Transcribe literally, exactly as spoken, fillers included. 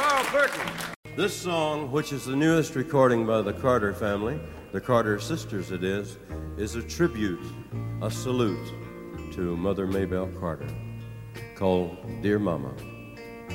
Carl Perkins. This song, which is the newest recording by the Carter family, the Carter sisters it is, is a tribute, a salute to Mother Maybelle Carter, called Dear Mama.